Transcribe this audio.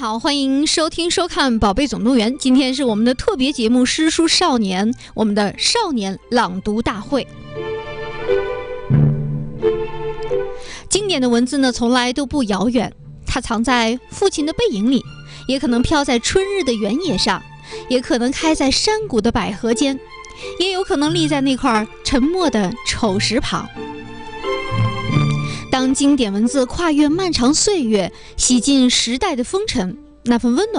好，欢迎收听收看《宝贝总动员》。今天是我们的特别节目《诗书少年》，我们的少年朗读大会。经典的文字呢，从来都不遥远，它藏在父亲的背影里，也可能飘在春日的原野上，也可能开在山谷的百合间，也有可能立在那块沉默的丑石旁。当经典文字跨越漫长岁月，洗尽时代的风尘，那份温暖